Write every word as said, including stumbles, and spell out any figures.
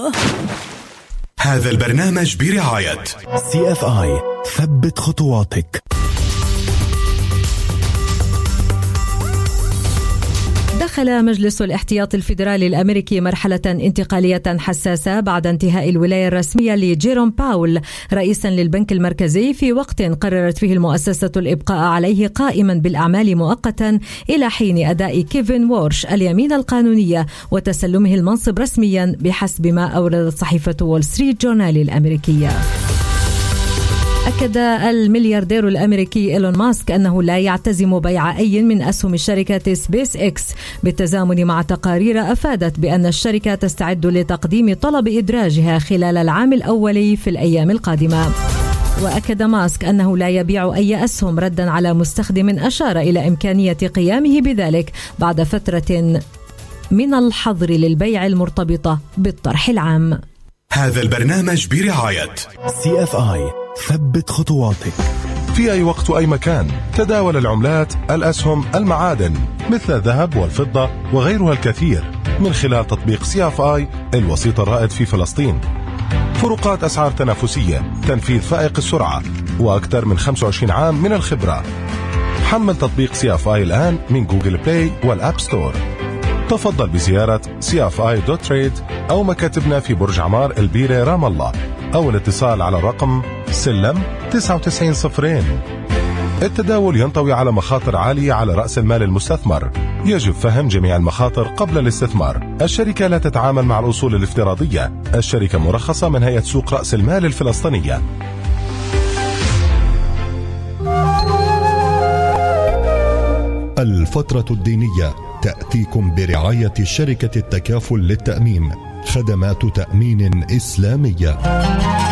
هذا البرنامج برعاية سي إف آي. ثبت خطواتك. دخل مجلس الاحتياط الفيدرالي الأمريكي مرحلة انتقالية حساسة بعد انتهاء الولاية الرسمية لجيروم باول رئيسا للبنك المركزي، في وقت قررت فيه المؤسسة الإبقاء عليه قائما بالأعمال مؤقتا إلى حين أداء كيفن وورش اليمين القانونية وتسلمه المنصب رسميا بحسب ما أوردت صحيفة وول ستريت جورنال الأمريكية. أكد الملياردير الأمريكي إيلون ماسك أنه لا يعتزم بيع أي من أسهم الشركة سبيس إكس، بالتزامن مع تقارير أفادت بأن الشركة تستعد لتقديم طلب إدراجها خلال العام الأولي في الأيام القادمة. وأكد ماسك أنه لا يبيع أي أسهم ردا على مستخدم أشار إلى إمكانية قيامه بذلك بعد فترة من الحظر للبيع المرتبطة بالطرح العام. هذا البرنامج برعاية سي إف آي. ثبت خطواتك. في أي وقت وأي مكان تداول العملات، الأسهم، المعادن مثل الذهب والفضة وغيرها الكثير من خلال تطبيق سي إف آي الوسيط الرائد في فلسطين. فروقات أسعار تنافسية، تنفيذ فائق السرعة، وأكثر من خمسة وعشرين عام من الخبرة. حمل تطبيق سي إف آي الآن من جوجل بلاي والأب ستور. تفضل بزيارة سي إف آي دوت تريد أو مكاتبنا في برج عمار البيرة رام الله، أو الاتصال على الرقم سلم تسعة وتسعين صفرين. التداول ينطوي على مخاطر عالية على رأس المال المستثمر. يجب فهم جميع المخاطر قبل الاستثمار. الشركة لا تتعامل مع الأصول الافتراضية. الشركة مرخصة من هيئة سوق رأس المال الفلسطينية. الفترة الدينية تأتيكم برعاية شركة التكافل للتأمين، خدمات تأمين إسلامية.